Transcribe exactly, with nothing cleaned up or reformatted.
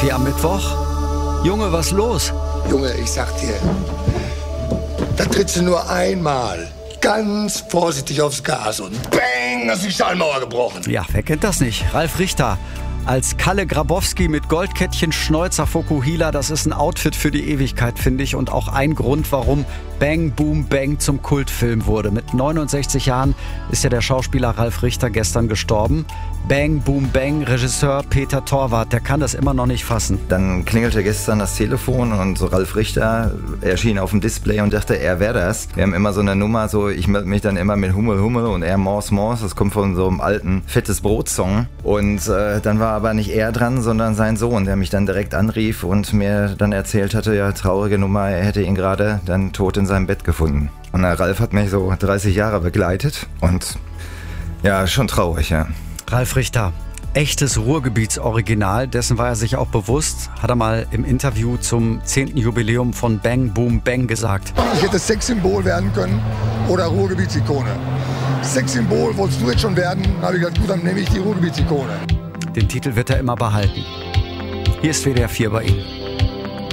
Biografie am Mittwoch. Junge, was los? Junge, ich sag dir, da trittst du nur einmal ganz vorsichtig aufs Gas und bang, hast die Stahlmauer gebrochen. Ja, wer kennt das nicht? Ralf Richter. Als Kalle Grabowski mit Goldkettchen, Schnäuzer, Fokuhila, das ist ein Outfit für die Ewigkeit, finde ich. Und auch ein Grund, warum Bang Boom Bang zum Kultfilm wurde. Mit neunundsechzig Jahren ist ja der Schauspieler Ralf Richter gestern gestorben. Bang Boom Bang, Regisseur Peter Torwart, der kann das immer noch nicht fassen. Dann klingelte gestern das Telefon und so Ralf Richter erschien auf dem Display und dachte, er wäre das. Wir haben immer so eine Nummer, so ich melde mich dann immer mit Hummel Hummel und er Mors Mors. Das kommt von so einem alten Fettes Brot-Song. Und äh, dann war aber nicht er dran, sondern sein Sohn, der mich dann direkt anrief und mir dann erzählt hatte, ja, traurige Nummer, er hätte ihn gerade dann tot in seinem Bett gefunden. Und der Ralf hat mich so dreißig Jahre begleitet und ja, schon traurig, ja. Ralf Richter, echtes Ruhrgebietsoriginal, dessen war er sich auch bewusst, hat er mal im Interview zum zehnten Jubiläum von Bang Boom Bang gesagt. Ich hätte Sexsymbol werden können oder Ruhrgebietsikone. Sexsymbol wolltest du jetzt schon werden, dann habe ich gesagt, gut, dann nehme ich die Ruhrgebietsikone. Den Titel wird er immer behalten. Hier ist W D R vier bei Ihnen.